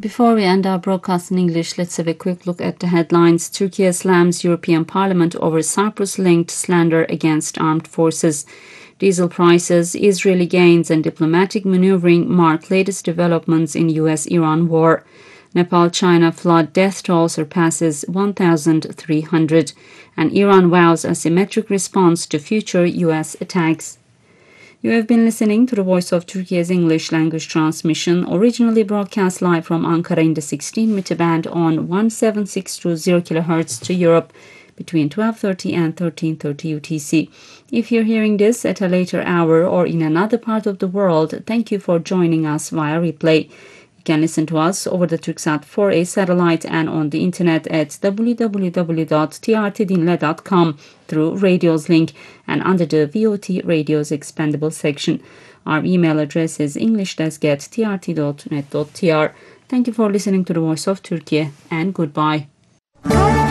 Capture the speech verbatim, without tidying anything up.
Before we end our broadcast in English, let's have a quick look at the headlines. Turkey slams European Parliament over Cyprus-linked slander against armed forces. Diesel prices, Israeli gains and diplomatic maneuvering mark latest developments in U S Iran war. Nepal-China flood death toll surpasses one thousand three hundred. And Iran vows asymmetric response to future U S attacks. You have been listening to the Voice of Turkey's English language transmission, originally broadcast live from Ankara in the sixteen meter band on one seven six two zero kilohertz to Europe between twelve thirty and thirteen thirty U T C. If you're hearing this at a later hour or in another part of the world, thank you for joining us via replay. You can listen to us over the Turksat four A satellite and on the internet at w w w dot t r t dinle dot com through Radio's link and under the V O T Radio's expandable section. Our email address is englishdesk at t r t dot net dot t r. Thank you for listening to the Voice of Turkey and goodbye.